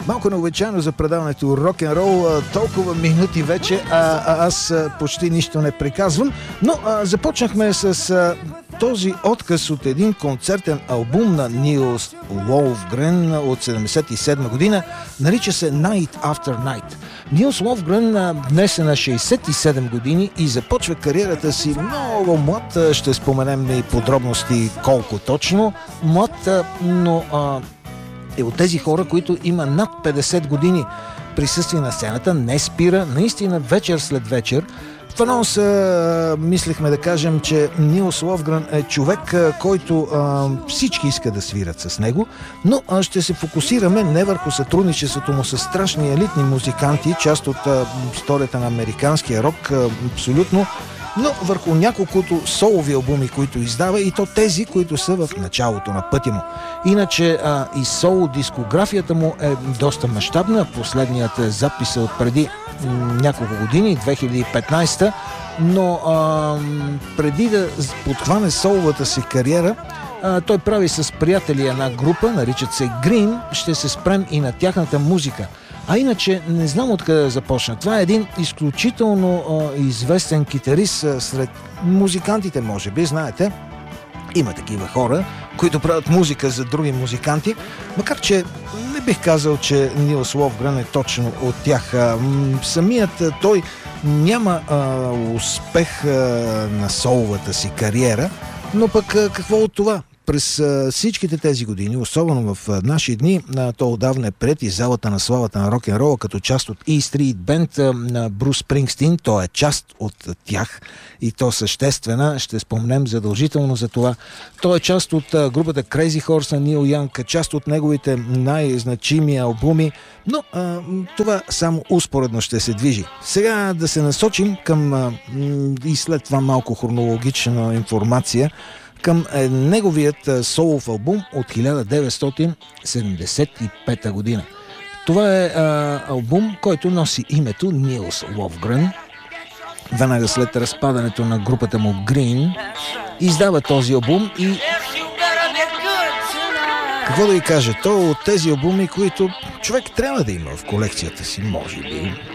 Малко необичайно за предаването рок-н-рол, толкова минути вече, аз почти нищо не приказвам, но започнахме с този отказ от един концертен албум на Нилс Ловгрен от 1977 година, нарича се Night After Night. Нилс Ловгрен днес е на 67 години и започва кариерата си много млад, ще споменем и подробности колко точно млад, но е от тези хора, които има над 50 години присъствие на сцената, не спира, наистина вечер след вечер. В анонс мислихме да кажем, че Нилс Ловгрен е човек, който всички искат да свират с него, но ще се фокусираме не върху сътрудничеството му с страшни елитни музиканти, част от историята на американския рок, абсолютно, но върху няколкото солови албуми, които издава, и то тези, които са в началото на пътя му. Иначе и соло дискографията му е доста мащабна. Последният запис е от преди няколко години, 2015, но преди да подхване соловата си кариера, той прави с приятели една група, наричат се Green. Ще се спрем и на тяхната музика. А иначе не знам откъде да започна. Това е един изключително известен китарист сред музикантите, може би, знаете. Има такива хора, които правят музика за други музиканти, макар че не бих казал, че Нилс Ловгрен е точно от тях. Самият той няма успех на соловата си кариера, но пък какво от това? През всичките тези години, особено в наши дни, то отдавна е пред и залата на славата на рок-н-рола като част от E Street Band на Брус Спрингстин. То е част от тях и то съществена. Ще спомнем задължително за това. То е част от групата Crazy Horse на Нил Янг, част от неговите най-значими албуми, но това само успоредно ще се движи. Сега да се насочим към и след това малко хронологична информация към неговият солов албум от 1975 година. Това е албум, който носи името Нилс Ловгрен. Веднага след разпадането на групата му Green издава този албум и какво да ви кажа, то от тези албуми, които човек трябва да има в колекцията си, може би.